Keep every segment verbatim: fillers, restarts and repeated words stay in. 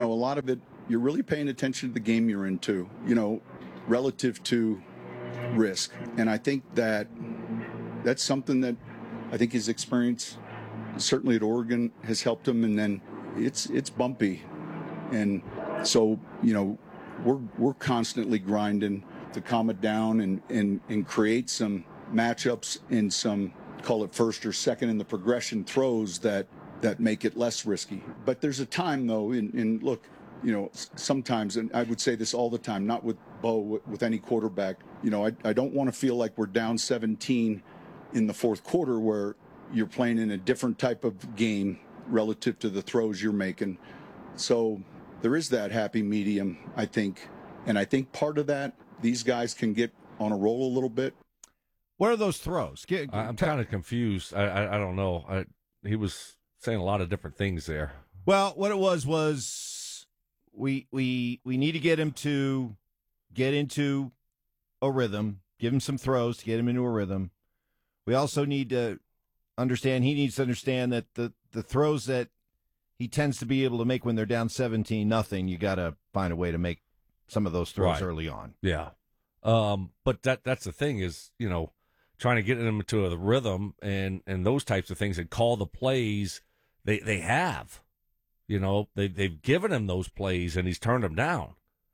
know, a lot of it, you're really paying attention to the game you're into, you know, relative to risk. And I think that that's something that I think his experience, certainly at Oregon, has helped him. And then it's it's bumpy. And so, you know, we're we're constantly grinding to calm it down and, and, and create some matchups and some, call it first or second in the progression throws that, that make it less risky. But there's a time, though, and, and look, you know, sometimes, and I would say this all the time, not with Bo, with any quarterback, you know, I, I don't want to feel like we're down seventeen in the fourth quarter where you're playing in a different type of game relative to the throws you're making. So there is that happy medium, I think. And I think part of that, these guys can get on a roll a little bit. What are those throws? Get, I'm kind of confused. I, I I don't know. I, he was saying a lot of different things there. Well, what it was was we we we need to get him to get into a rhythm, give him some throws to get him into a rhythm. We also need to understand, he needs to understand that the, the throws that he tends to be able to make when they're down seventeen nothing, you got to find a way to make some of those throws right early on. Yeah. Um, but that that's the thing is, you know, trying to get him into a rhythm and, and those types of things and call the plays they, they have. You know, they, they've given him those plays and he's turned them down.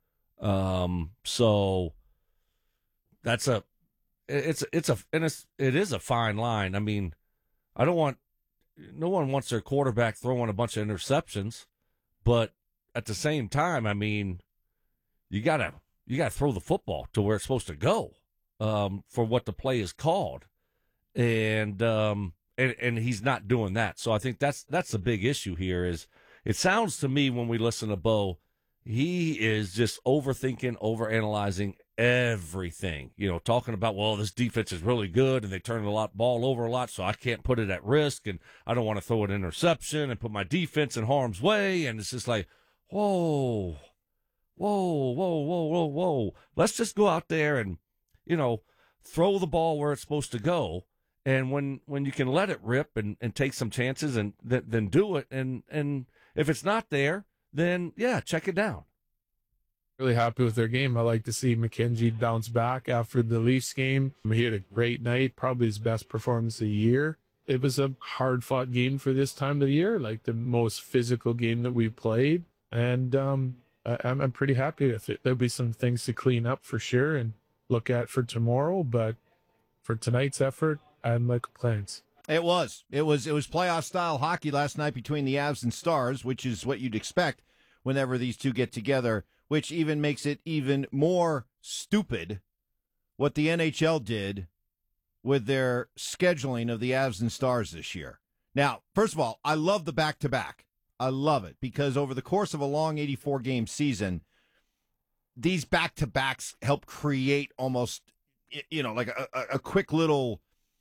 Um, so that's a, it's, it's a, and it's, it is a fine line. I mean, I don't want, no one wants their quarterback throwing a bunch of interceptions, but at the same time, I mean, you gotta, you gotta throw the football to where it's supposed to go, um, for what the play is called. And, um, and, and he's not doing that. So I think that's, that's the big issue here is it sounds to me when we listen to Bo, he is just overthinking, overanalyzing everything, you know, talking about, well, this defense is really good and they turn a lot ball over a lot, so I can't put it at risk and I don't want to throw an interception and put my defense in harm's way. And it's just like, whoa, whoa, whoa, whoa, whoa, whoa. Let's just go out there and, you know, throw the ball where it's supposed to go. And when, when you can let it rip and, and take some chances and th- then do it. And, and if it's not there, then yeah, check it down. Really happy with their game. I like to see McKenzie bounce back after the Leafs game. He had a great night, probably his best performance of the year. It was a hard-fought game for this time of the year, like the most physical game that we played. And um, I, I'm, I'm pretty happy with it. There'll be some things to clean up for sure and look at for tomorrow, but for tonight's effort, I have no complaints. It was. It was. It was playoff-style hockey last night between the Avs and Stars, which is what you'd expect whenever these two get together, which even makes it even more stupid what the N H L did with their scheduling of the Avs and Stars this year. Now, first of all, I love the back-to-back. I love it because over the course of a long eighty-four game season, these back-to-backs help create almost, you know, like a, a quick little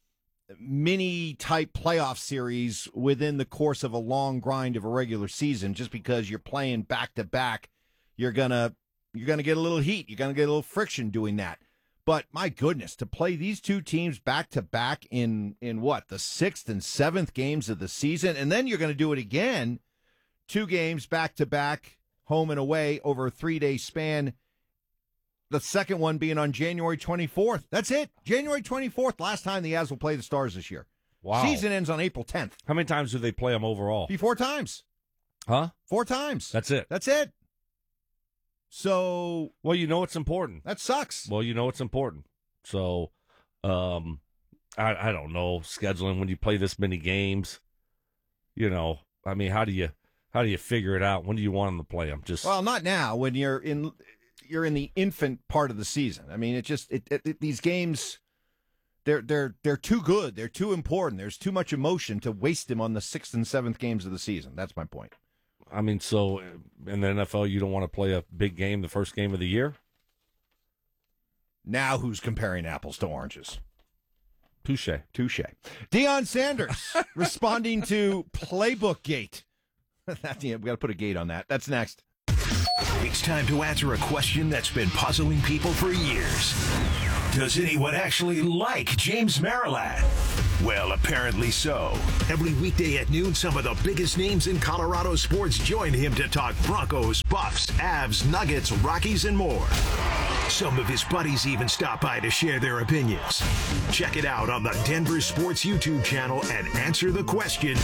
mini-type playoff series within the course of a long grind of a regular season. Just because you're playing back-to-back, you're gonna you're gonna get a little heat. You're gonna get a little friction doing that. But my goodness, to play these two teams back to back in in what the sixth and seventh games of the season, and then you're gonna do it again, two games back to back, home and away over a three day span. The second one being on January twenty-fourth. That's it. January twenty-fourth. Last time the Avs will play the Stars this year. Wow. Season ends on April tenth. How many times do they play them overall? Be four times. Huh? Four times. That's it. That's it. So, well, you know it's important. That sucks. Well, you know it's important. So, um, I I don't know scheduling when you play this many games. You know, I mean, how do you how do you figure it out? When do you want them to play them? Just well, not now. When you're in you're in the infant part of the season. I mean, it just it, it, it these games they're they're they're too good. They're too important. There's too much emotion to waste them on the sixth and seventh games of the season. That's my point. I mean, so in the N F L, you don't want to play a big game the first game of the year? Now who's comparing apples to oranges? Touche. Touche. Deion Sanders responding to Playbook Gate. That's, yeah, we got to put a gate on that. That's next. It's time to answer a question that's been puzzling people for years. Does anyone actually like James Merilatt? Well, apparently so. Every weekday at noon, some of the biggest names in Colorado sports join him to talk Broncos, Buffs, Avs, Nuggets, Rockies, and more. Some of his buddies even stop by to share their opinions. Check it out on the Denver Sports YouTube channel and answer the question,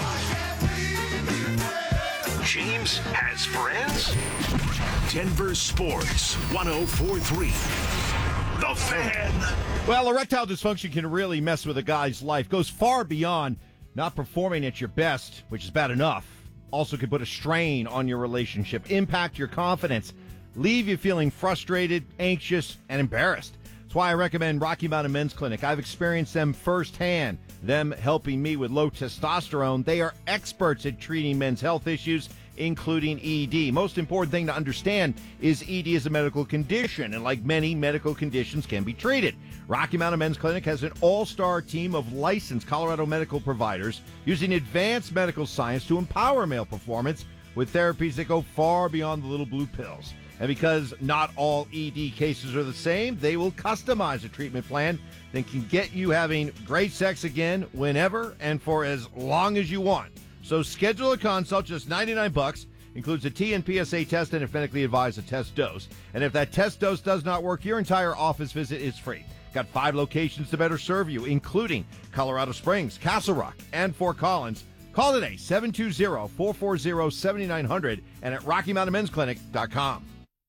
James has friends? Denver Sports, one oh four point three. The Fan. Well, erectile dysfunction can really mess with a guy's life. Goes far beyond not performing at your best, which is bad enough. Also can put a strain on your relationship, impact your confidence, leave you feeling frustrated, anxious, and embarrassed. That's why I recommend Rocky Mountain Men's Clinic. I've experienced them firsthand, them helping me with low testosterone. They are experts at treating men's health issues, including E D. Most important thing to understand is E D is a medical condition, and like many medical conditions, can be treated. Rocky Mountain Men's Clinic has an all-star team of licensed Colorado medical providers using advanced medical science to empower male performance with therapies that go far beyond the little blue pills. And because not all E D cases are the same, they will customize a treatment plan that can get you having great sex again whenever and for as long as you want. So schedule a consult, just ninety-nine bucks, includes a T and P S A test and if medically advised, a test dose. And if that test dose does not work, your entire office visit is free. Got five locations to better serve you, including Colorado Springs, Castle Rock, and Fort Collins. Call today, seven two zero, four four zero, seven nine zero zero and at rocky mountain men's clinic dot com.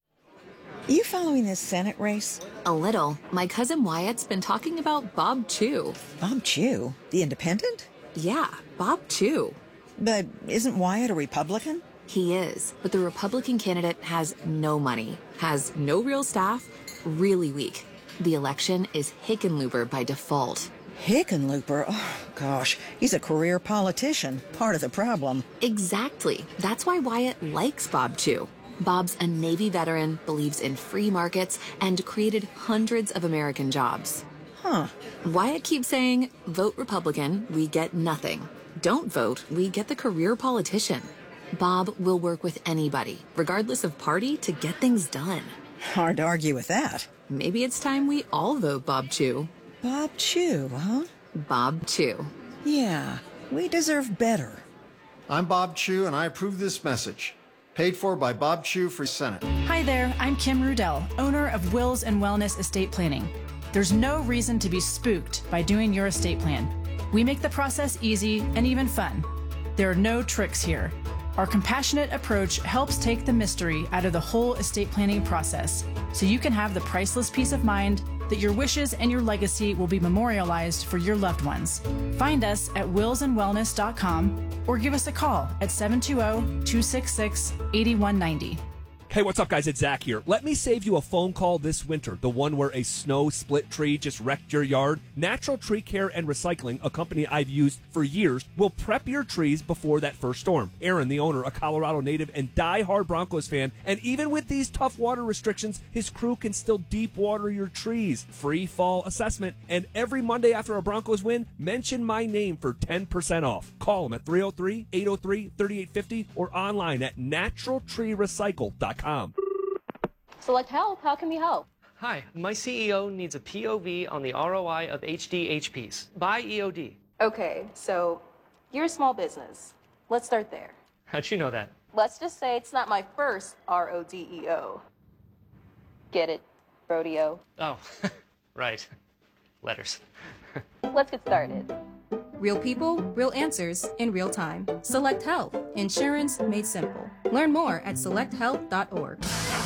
You following this Senate race? A little. My cousin Wyatt's been talking about Bob Chew. Bob Chew, the independent? Yeah, Bob Chew. But isn't Wyatt a Republican? He is, but the Republican candidate has no money, has no real staff, really weak. The election is Hickenlooper by default. Hickenlooper? Oh, gosh, he's a career politician, part of the problem. Exactly. That's why Wyatt likes Bob Chew. Bob's a Navy veteran, believes in free markets, and created hundreds of American jobs. Huh. Wyatt keeps saying, vote Republican, we get nothing. Don't vote, we get the career politician. Bob will work with anybody, regardless of party, to get things done. Hard to argue with that. Maybe it's time we all vote Bob Chew. Bob Chew, huh? Bob Chew. Yeah, we deserve better. I'm Bob Chew, and I approve this message. Paid for by Bob Chew for Senate. Hi there, I'm Kim Rudell, owner of Wills and Wellness Estate Planning. There's no reason to be spooked by doing your estate plan. We make the process easy and even fun. There are no tricks here. Our compassionate approach helps take the mystery out of the whole estate planning process, so you can have the priceless peace of mind that your wishes and your legacy will be memorialized for your loved ones. Find us at wills and wellness dot com or give us a call at seven two zero, two six six, eight one nine zero. Hey, what's up, guys? It's Zach here. Let me save you a phone call this winter, the one where a snow split tree just wrecked your yard. Natural Tree Care and Recycling, a company I've used for years, will prep your trees before that first storm. Aaron, the owner, a Colorado native and die-hard Broncos fan, and even with these tough water restrictions, his crew can still deep water your trees. Free fall assessment, and every Monday after a Broncos win, mention my name for ten percent off. Call them at three oh three, eight oh three, three eight five oh or online at natural tree recycle dot com. Select Help, how can we help? Hi, my C E O needs a P O V on the R O I of H D H Ps. Buy E O D. Okay, so you're a small business. Let's start there. How'd you know that? Let's just say it's not my first R O D E O. Get it? Rodeo. Oh, right. Letters. Let's get started. Real people, real answers in real time. Select Health. Insurance made simple. Learn more at select health dot org.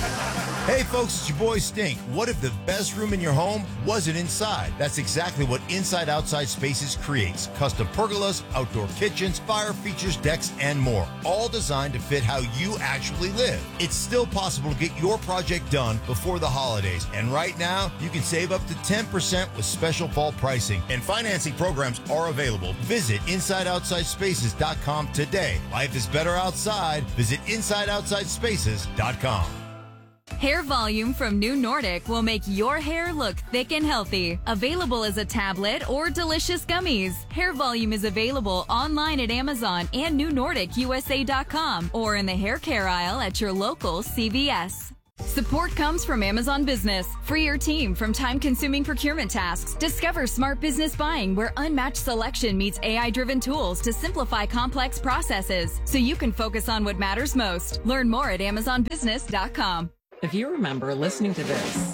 Hey folks, it's your boy Stink. What if the best room in your home wasn't inside? That's exactly what Inside Outside Spaces creates. Custom pergolas, outdoor kitchens, fire features, decks, and more. All designed to fit how you actually live. It's still possible to get your project done before the holidays. And right now, you can save up to ten percent with special fall pricing. And financing programs are available. Visit inside outside spaces dot com today. Life is better outside. Visit inside outside spaces dot com. Hair Volume from New Nordic will make your hair look thick and healthy. Available as a tablet or delicious gummies. Hair Volume is available online at Amazon and new nordic U S A dot com or in the hair care aisle at your local C V S. Support comes from Amazon Business. Free your team from time-consuming procurement tasks. Discover smart business buying where unmatched selection meets A I-driven tools to simplify complex processes so you can focus on what matters most. Learn more at amazon business dot com. If you remember listening to this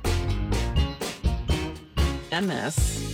and this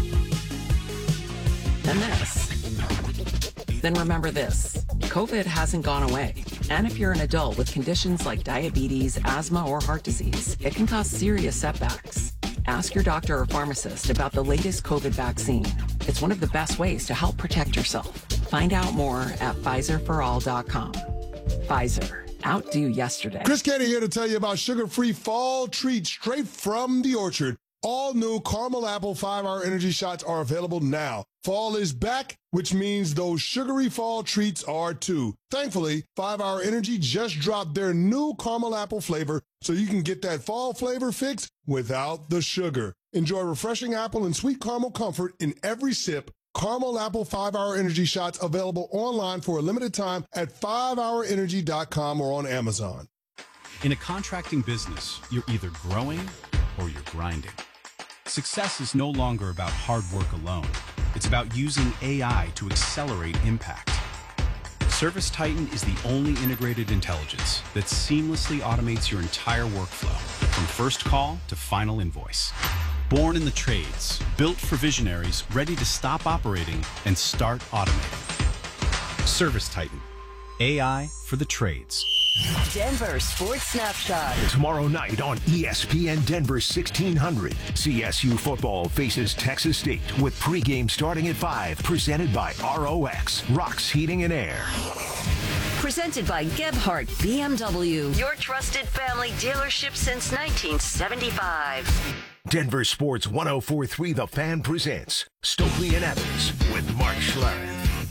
and this, then remember this. COVID hasn't gone away. And if you're an adult with conditions like diabetes, asthma, or heart disease, it can cause serious setbacks. Ask your doctor or pharmacist about the latest COVID vaccine. It's one of the best ways to help protect yourself. Find out more at Pfizer for all dot com. Pfizer. Outdo yesterday. Chris Candy here to tell you about sugar-free fall treats straight from the orchard. All new caramel apple five-hour energy shots are available now. Fall is back, which means those sugary fall treats are too. Thankfully, five-hour Energy just dropped their new caramel apple flavor, so you can get that fall flavor fix without the sugar. Enjoy refreshing apple and sweet caramel comfort in every sip. Caramel apple five-hour energy shots available online for a limited time at five hour energy dot com or on Amazon. In a contracting business, you're either growing or you're grinding. Success is no longer about hard work alone. It's about using A I to accelerate impact. ServiceTitan is the only integrated intelligence that seamlessly automates your entire workflow, from first call to final invoice. Born in the trades, built for visionaries ready to stop operating and start automating. ServiceTitan, A I for the trades. Denver Sports Snapshot. Tomorrow night on E S P N Denver sixteen hundred, C S U football faces Texas State with pregame starting at five, presented by R O X, Rocks Heating and Air. Presented by Gebhardt B M W, your trusted family dealership since nineteen seventy-five. Denver Sports one oh four point three The Fan presents Stokely and Evans with Mark Schlereth.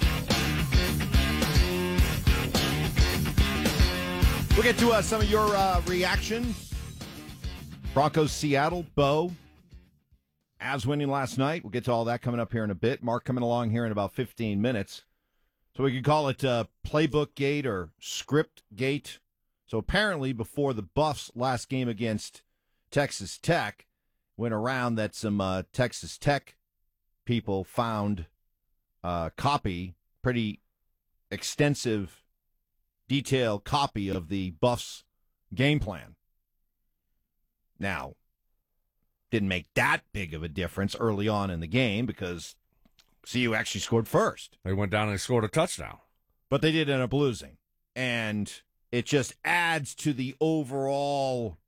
We'll get to uh, some of your uh, reaction. Broncos, Seattle, Bo. Avs winning last night. We'll get to all that coming up here in a bit. Mark coming along here in about fifteen minutes. So we could call it uh, Playbook Gate or Script Gate. So apparently before the Buffs' last game against Texas Tech went around that some uh, Texas Tech people found a copy, pretty extensive detailed copy of the Buffs game plan. Now, didn't make that big of a difference early on in the game because C U actually scored first. They went down and scored a touchdown. But they did end up losing. And it just adds to the overall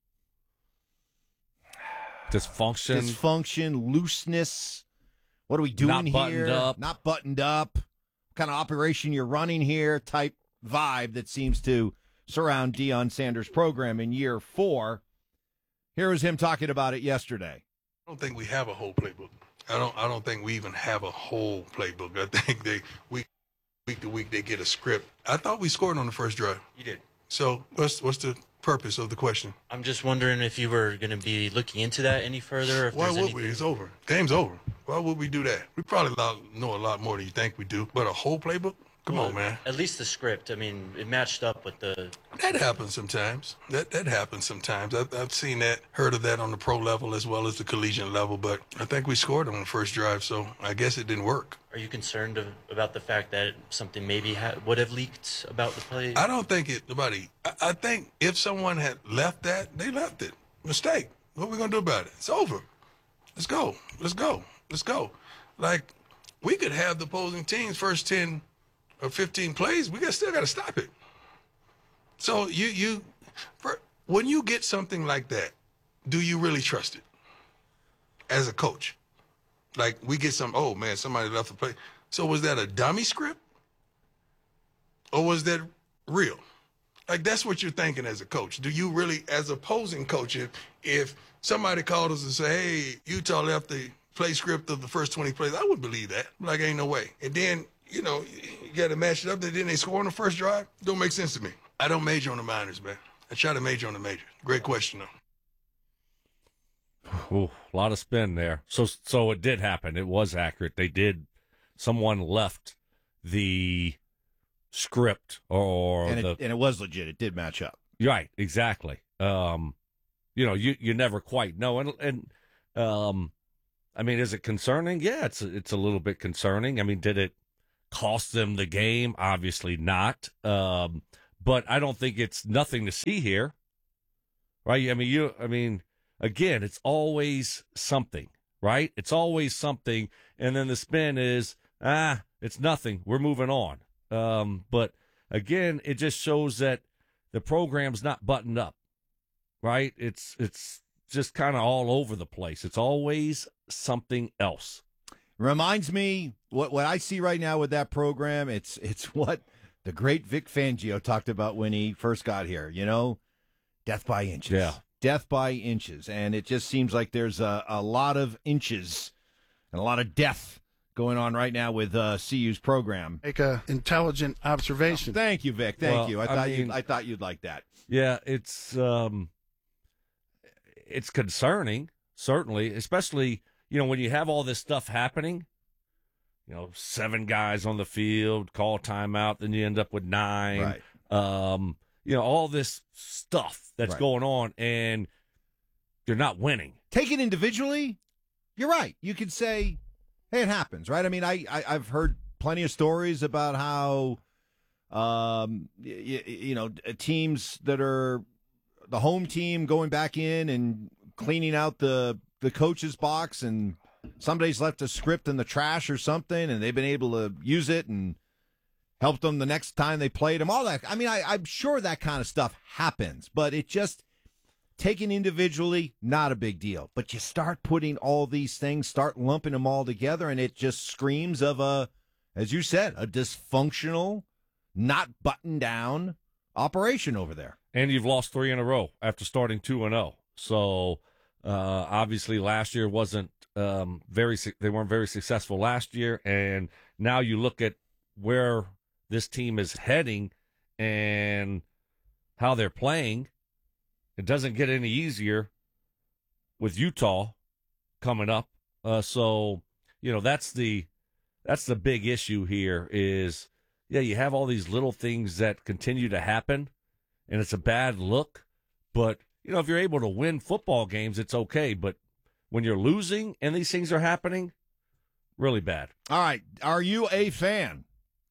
dysfunction, dysfunction, looseness. What are we doing Not buttoned here? up. Not buttoned up. What kind of operation you're running here type vibe that seems to surround Deion Sanders' program in year four. Here was him talking about it yesterday. I don't think we have a whole playbook. I don't. I don't think we even have a whole playbook. I think they week week to week they get a script. I thought we scored on the first drive. You did. So what's what's the purpose of the question? I'm just wondering if you were going to be looking into that any further. Or if Why there's would anything... we? It's over. Game's over. Why would we do that? We probably know a lot more than you think we do. But a whole playbook? Come well, on, man. At least the script. I mean, it matched up with the. That happens sometimes. That that happens sometimes. I've, I've seen that, heard of that on the pro level as well as the collegiate level. But I think we scored on the first drive, so I guess it didn't work. Are you concerned of, about the fact that something maybe ha- would have leaked about the play? I don't think it. Nobody. I, I think if someone had left that, they left it. Mistake. What are we gonna do about it? It's over. Let's go. Let's go. Let's go. Like we could have the opposing team's first ten. Or fifteen plays, we got still got to stop it. So you you, for, when you get something like that, do you really trust it as a coach? Like we get some, oh man, somebody left the play. So was that a dummy script, or was that real? Like that's what you're thinking as a coach. Do you really, as opposing coach, if, if somebody called us and say, hey, Utah left the play script of the first twenty plays, I wouldn't believe that. Like ain't no way. And then. You know, you got to match it up. Then they score on the first drive. Don't make sense to me. I don't major on the minors, man. I try to major on the majors. Great question, though. Ooh, a lot of spin there. So, so it did happen. It was accurate. They did. Someone left the script or and the, it, and it was legit. It did match up. Right, exactly. Um, you know, you, you never quite know. And, and, um, I mean, is it concerning? Yeah, it's, it's a little bit concerning. I mean, did it cost them the game? Obviously not. Um, but I don't think it's nothing to see here. Right? I mean, you, I mean, again, it's always something, right? It's always something. And then the spin is, ah, it's nothing. We're moving on. Um, but again, it just shows that the program's not buttoned up, right? It's, it's just kind of all over the place. It's always something else. Reminds me what, what I see right now with that program. It's, it's what the great Vic Fangio talked about when he first got here, you know, death by inches. Yeah. Death by inches. And it just seems like there's a, a lot of inches and a lot of death going on right now with uh, C U's program. Make a intelligent observation. Oh, thank you, Vic. Thank Well, you. I, I thought mean- you I thought you'd like that. Yeah, it's um, it's concerning, certainly, especially, you know, when you have all this stuff happening, you know, seven guys on the field, call timeout, then you end up with nine. Right. Um, you know, all this stuff that's Right. going on, and you're not winning. Take it individually, you're right. You could say, hey, it happens, right? I mean, I, I I've heard plenty of stories about how, um, y- y- you know, teams that are the home team going back in and cleaning out the the coach's box, and somebody's left a script in the trash or something, and they've been able to use it and help them the next time they played them. All that. I mean, I, I'm sure that kind of stuff happens, but it just. Taken individually, not a big deal. But you start putting all these things, start lumping them all together, and it just screams of a, as you said, a dysfunctional, not buttoned down operation over there. And you've lost three in a row after starting two and zero. So uh, obviously, last year wasn't um, very. su- They weren't very successful last year, and now you look at where this team is heading and how they're playing. It doesn't get any easier with Utah coming up. Uh, so, you know, that's the that's the big issue here is, yeah, you have all these little things that continue to happen, and it's a bad look. But, you know, if you're able to win football games, it's okay. But when you're losing and these things are happening, really bad. All right. Are you a fan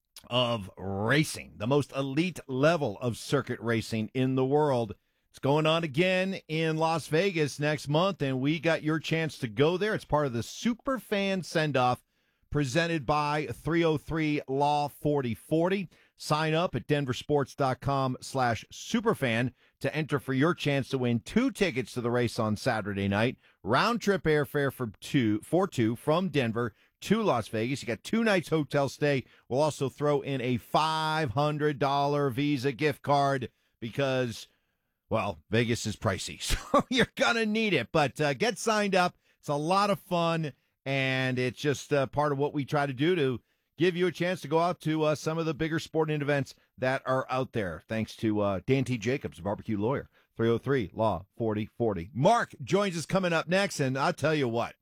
of racing, the most elite level of circuit racing in the world? It's going on again in Las Vegas next month, and we got your chance to go there. It's part of the Superfan Send-Off presented by three oh three Law forty forty. Sign up at denversports.com slash superfan to enter for your chance to win two tickets to the race on Saturday night. Round-trip airfare for two, for two from Denver to Las Vegas. You got two nights hotel stay. We'll also throw in a five hundred dollars Visa gift card because... well, Vegas is pricey, so you're going to need it. But uh, get signed up. It's a lot of fun, and it's just uh, part of what we try to do to give you a chance to go out to uh, some of the bigger sporting events that are out there. Thanks to uh, Dan T. Jacobs, barbecue lawyer, three oh three Law forty forty. Mark joins us coming up next, and I'll tell you what.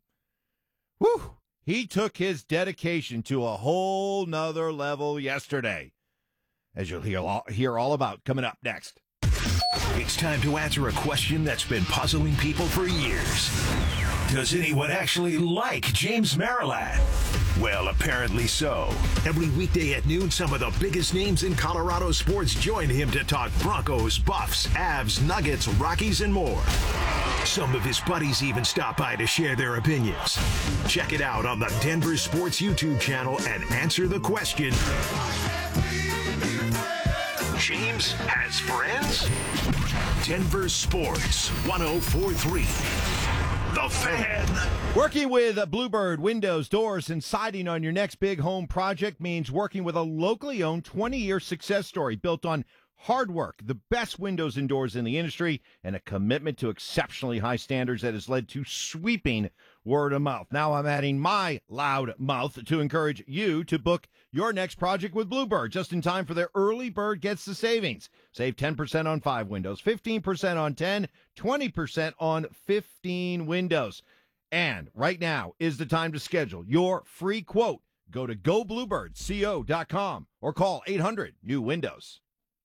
Whew, he took his dedication to a whole nother level yesterday, as you'll hear all, hear all about coming up next. It's time to answer a question that's been puzzling people for years. Does anyone actually like James Maryland? Well, apparently so. Every weekday at noon, some of the biggest names in Colorado sports join him to talk Broncos, Buffs, Avs, Nuggets, Rockies, and more. Some of his buddies even stop by to share their opinions. Check it out on the Denver Sports YouTube channel and answer the question, James has friends? Denver Sports one oh four point three. The Fan. Working with Bluebird Windows, Doors, and Siding on your next big home project means working with a locally owned twenty-year success story built on hard work, the best windows and doors in the industry, and a commitment to exceptionally high standards that has led to sweeping word of mouth. Now I'm adding my loud mouth to encourage you to book your next project with Bluebird just in time for their early bird gets the savings. Save ten percent on five windows, fifteen percent on ten, twenty percent on fifteen windows. And right now is the time to schedule your free quote. Go to go bluebird co dot com or call eight hundred new windows.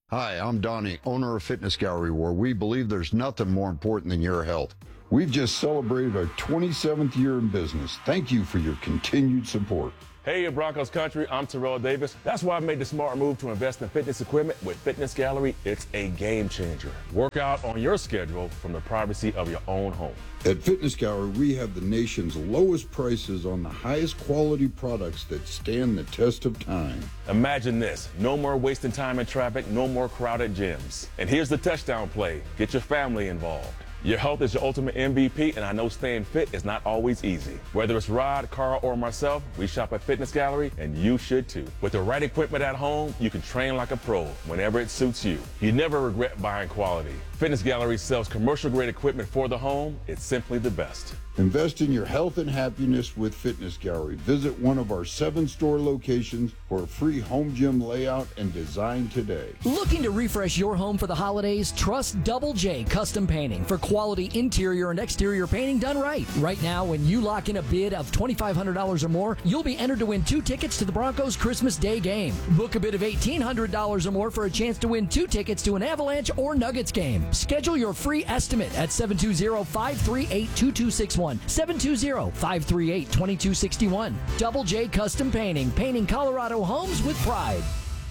Hi, I'm Donnie, owner of Fitness Gallery, where we believe there's nothing more important than your health. We've just celebrated our twenty-seventh year in business. Thank you for your continued support. Hey, in Broncos country, I'm Terrell Davis. That's why I made the smart move to invest in fitness equipment with Fitness Gallery. It's a game changer. Work out on your schedule from the privacy of your own home. At Fitness Gallery, we have the nation's lowest prices on the highest quality products that stand the test of time. Imagine this. No more wasting time in traffic, no more crowded gyms. And here's the touchdown play. Get your family involved. Your health is your ultimate M V P, and I know staying fit is not always easy. Whether it's Rod, Carl, or myself, we shop at Fitness Gallery, and you should too. With the right equipment at home, you can train like a pro whenever it suits you. You never regret buying quality. Fitness Gallery sells commercial-grade equipment for the home. It's simply the best. Invest in your health and happiness with Fitness Gallery. Visit one of our seven store locations for a free home gym layout and design today. Looking to refresh your home for the holidays? Trust Double J Custom Painting for quality interior and exterior painting done right. Right now, when you lock in a bid of twenty-five hundred dollars or more, you'll be entered to win two tickets to the Broncos Christmas Day game. Book a bid of eighteen hundred dollars or more for a chance to win two tickets to an Avalanche or Nuggets game. Schedule your free estimate at seven two zero, five three eight, two two six one. seven two zero, five three eight, two two six one. Double J Custom Painting, painting Colorado homes with pride.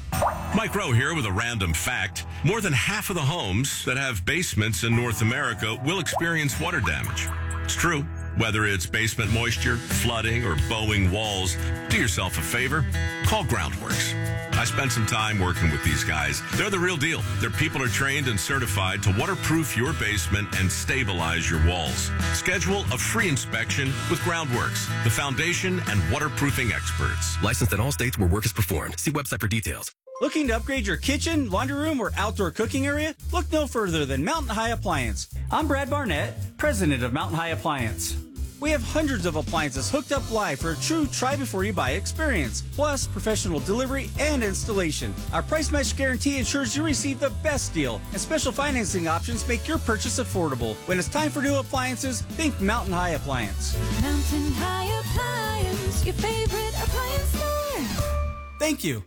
Mike Rowe here with a random fact. More than half of the homes that have basements in North America will experience water damage. It's true. Whether it's basement moisture, flooding, or bowing walls, do yourself a favor. Call Groundworks. I spent some time working with these guys. They're the real deal. Their people are trained and certified to waterproof your basement and stabilize your walls. Schedule a free inspection with Groundworks, the foundation and waterproofing experts. Licensed in all states where work is performed. See website for details. Looking to upgrade your kitchen, laundry room, or outdoor cooking area? Look no further than Mountain High Appliance. I'm Brad Barnett, president of Mountain High Appliance. We have hundreds of appliances hooked up live for a true try-before-you-buy experience, plus professional delivery and installation. Our price match guarantee ensures you receive the best deal, and special financing options make your purchase affordable. When it's time for new appliances, think Mountain High Appliance. Mountain High Appliance, your favorite appliance store. Thank you.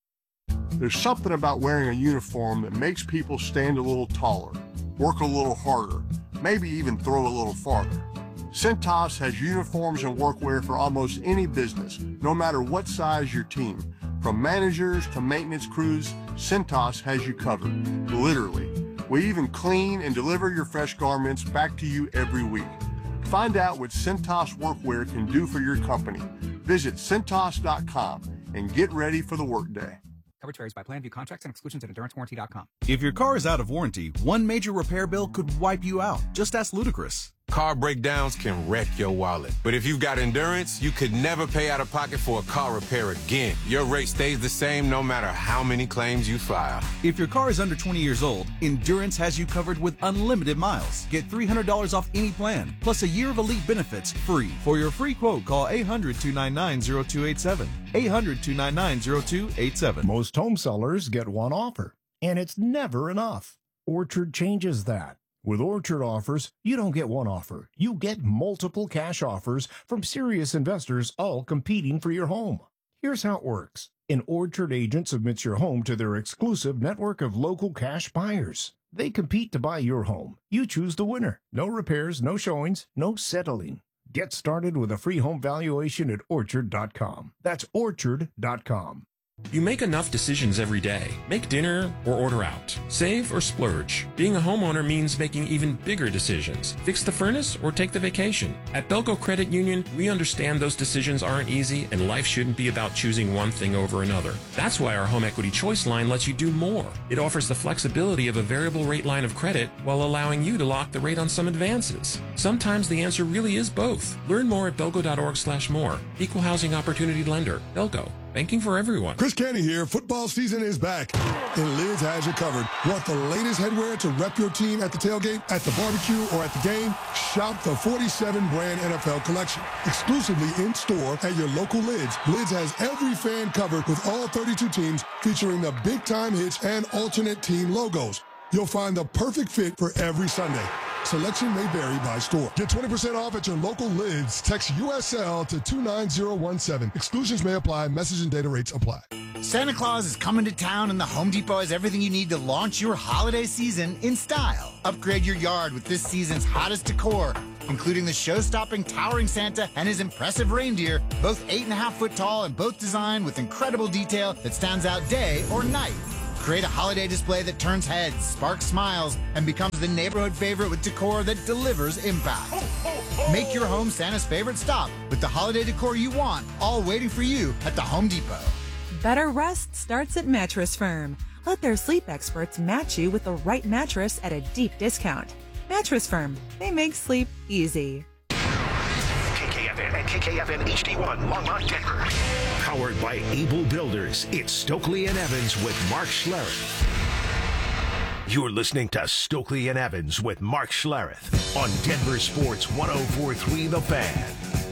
There's something about wearing a uniform that makes people stand a little taller, work a little harder, maybe even throw a little farther. Cintas has uniforms and workwear for almost any business, no matter what size your team. From managers to maintenance crews, Cintas has you covered, literally. We even clean and deliver your fresh garments back to you every week. Find out what Cintas workwear can do for your company. Visit Cintas dot com and get ready for the workday. Coverage varies by plan. View contracts and exclusions at endurance warranty dot com. If your car is out of warranty, one major repair bill could wipe you out. Just ask Ludacris. Car breakdowns can wreck your wallet. But if you've got Endurance, you could never pay out of pocket for a car repair again. Your rate stays the same no matter how many claims you file. If your car is under twenty years old, Endurance has you covered with unlimited miles. Get three hundred dollars off any plan, plus a year of elite benefits free. For your free quote, call eight hundred, two nine nine, zero two eight seven. eight hundred, two nine nine, zero two eight seven. Most home sellers get one offer, and it's never enough. Orchard changes that. With Orchard offers, you don't get one offer. You get multiple cash offers from serious investors, all competing for your home. Here's how it works. An Orchard agent submits your home to their exclusive network of local cash buyers. They compete to buy your home. You choose the winner. No repairs, no showings, no settling. Get started with a free home valuation at orchard dot com. That's orchard dot com. You make enough decisions every day. Make dinner or order out. Save or splurge. Being a homeowner means making even bigger decisions. Fix the furnace or take the vacation. At Belco Credit Union, we understand those decisions aren't easy and life shouldn't be about choosing one thing over another. That's why our Home Equity Choice line lets you do more. It offers the flexibility of a variable rate line of credit while allowing you to lock the rate on some advances. Sometimes the answer really is both. Learn more at belco dot org slash more. Equal Housing Opportunity Lender. Belco. Banking for everyone. Chris Canty here. Football season is back, and Lids has you covered. Want the latest headwear to rep your team at the tailgate, at the barbecue, or at the game? Shop the forty-seven brand N F L collection. Exclusively in-store at your local Lids. Lids has every fan covered with all thirty-two teams, featuring the big-time hits and alternate team logos. You'll find the perfect fit for every Sunday. Selection may vary by store. Get twenty percent off at your local Lids. Text U S L to two nine zero one seven. Exclusions may apply. Message and data rates apply. Santa Claus is coming to town, and the Home Depot has everything you need to launch your holiday season in style. Upgrade your yard with this season's hottest decor, including the show-stopping towering Santa and his impressive reindeer, both eight and a half foot tall and both designed with incredible detail that stands out day or night. Create a holiday display that turns heads, sparks smiles, and becomes the neighborhood favorite with decor that delivers impact. Make your home Santa's favorite stop with the holiday decor you want, all waiting for you at the Home Depot. Better rest starts at Mattress Firm. Let their sleep experts match you with the right mattress at a deep discount. Mattress Firm. They make sleep easy. K K F N and K K F N H D one, Longmont, Denver. Powered by Able Builders, it's Stokely and Evans with Mark Schlereth. You're listening to Stokely and Evans with Mark Schlereth on Denver Sports one oh four point three The Fan.